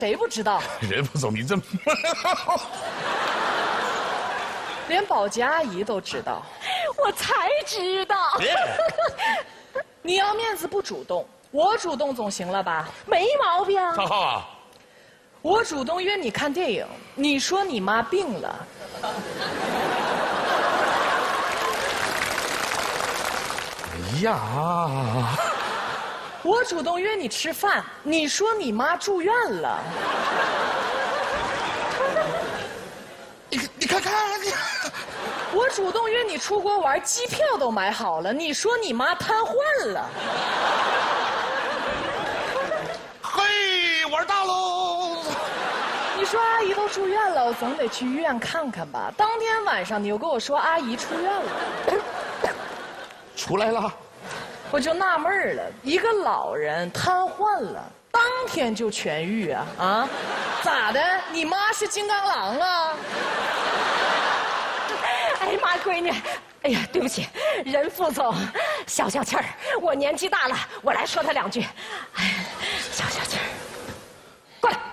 谁不知道？ 人副总，你这连保洁阿姨都知道。 我才知道。 你要面子不主动，我主动总行了吧？ 没毛病。 赵浩啊， 我主动约你看电影，你说你妈病了。 哎呀， 我主动约你吃饭，你说你妈住院了。 你看看， 我主动约你出国玩，机票都买好了，你说你妈瘫痪了。 嘿，玩大喽！ 你说阿姨都住院了，我总得去医院看看吧。当天晚上你又跟我说阿姨出院了， 出来了。 我就纳闷了，一个老人瘫痪了，当天就痊愈啊？啊，咋的？你妈是金刚狼啊？ 哎呀妈，闺女，哎呀，对不起，任副总，消消气儿。我年纪大了，我来说他两句。哎，消消气儿。过来，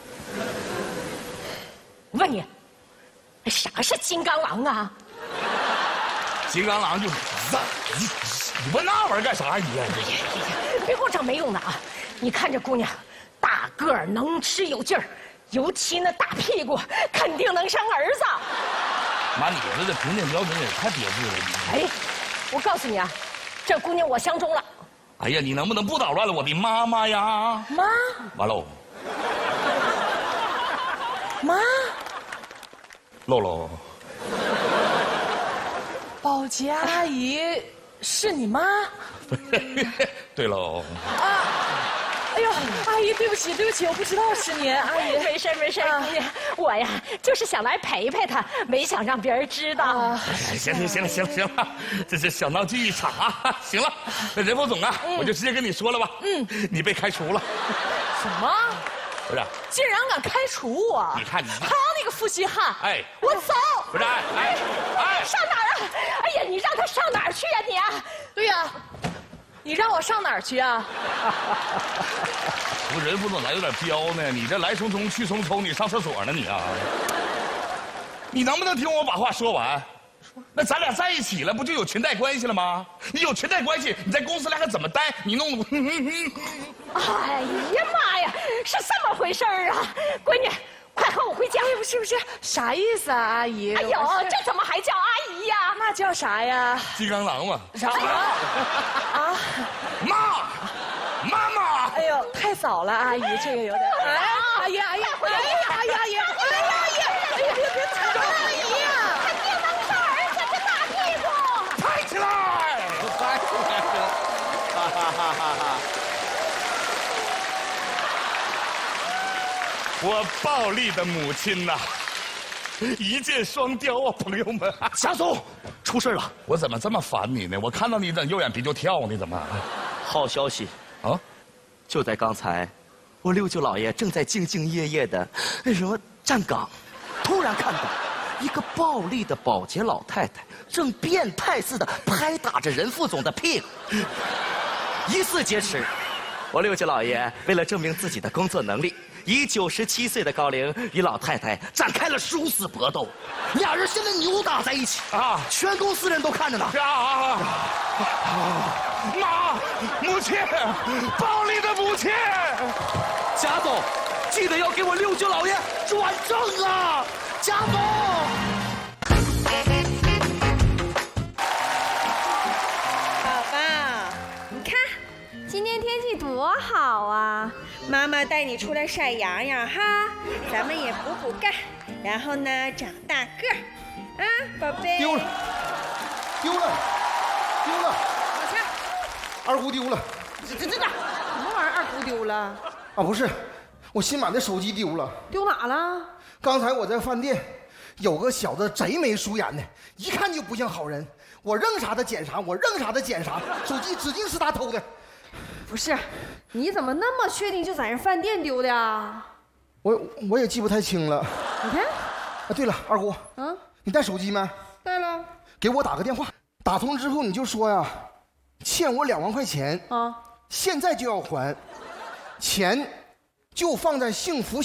我问你，啥是金刚狼啊？ 金刚狼就是，你问那玩意儿干啥？你别给我整没用的啊！你看这姑娘，大个儿，能吃有劲儿，尤其那大屁股，肯定能生儿子。 妈，你这评定标准也太别致了。 哎，我告诉你啊，这姑娘我相中了。 哎呀，你能不能不捣乱了我的妈妈呀？ 妈， 完喽， 妈， 露露， 保洁阿姨是你妈？ 对喽。 啊，哎呦，阿姨，对不起，对不起，我不知道是您，阿姨。 没事没事，姑娘，我呀就是想来陪陪她，没想让别人知道。 行了，这小闹剧一场啊！行了，那任副总啊，我就直接跟你说了吧。你被开除了。 什么？ 不是？ 竟然敢开除我！ 你看你， 好你个负心汉！ 哎， 我走。 不是，哎， 上哪儿啊？哎呀，你让他上哪儿去呀你啊？ 对呀，你让我上哪儿去啊？ 不，任副总咱有点彪呢，你这来匆匆去匆匆，你上厕所呢你啊？你能不能听我把话说完？那咱俩在一起了，不就有裙带关系了吗？你有裙带关系，你在公司里还怎么待？你弄…… 哎呀妈呀，是这么回事儿啊！闺女，快和我回家。 不是，啥意思啊，阿姨？ 哎呦，这怎么还叫阿姨呀？ 那叫啥呀？ 金刚狼嘛。 啥？啊？ 妈妈！ 哎呦，太早了，阿姨，这个有点……哎，阿姨，别踩着阿姨呀！ 肯定能生儿子，这大屁股！ 抬起来！我暴力的母亲呐，一箭双雕啊，朋友们！ 贾总，出事了！ 我怎么这么烦你呢？我看到你整右眼皮就跳呢，怎么？ 好消息啊！就在刚才，我六舅老爷正在兢兢业业的站岗，突然看到一个暴力的保洁老太太正变态似的拍打着任副总的屁股，疑似劫持。我六舅老爷为了证明自己的工作能力，以97岁的高龄与老太太展开了殊死搏斗，俩人现在扭打在一起啊！全公司人都看着呢。 母亲，暴力的母亲！ 贾总，记得要给我六舅老爷转正啊！贾总。 宝宝，你看，今天天气多好啊！妈妈带你出来晒阳阳哈，咱们也补钙，然后呢长大个儿，啊，宝贝。 丢了！ 往前。 二姑丢了。 这什么玩意儿？二姑丢了？ 啊，不是，我新买的手机丢了。 丢哪了？ 刚才我在饭店，有个小子贼眉鼠眼的，一看就不像好人。我扔啥他捡啥，手机指定是他偷的。 不是，你怎么那么确定就在人饭店丢的呀？ 我也记不太清了。 你看。 啊，对了，二姑，你带手机没？ 带了。 给我打个电话，打通之后你就说呀，欠我2万块钱啊，现在就要还，钱就放在幸福